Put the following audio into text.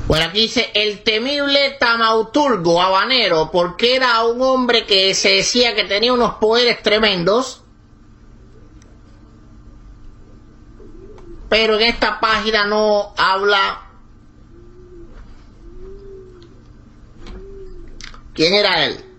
Bueno, aquí dice el temible Tamauturgo habanero, porque era un hombre que se decía que tenía unos poderes tremendos. Pero en esta página no habla quién era él.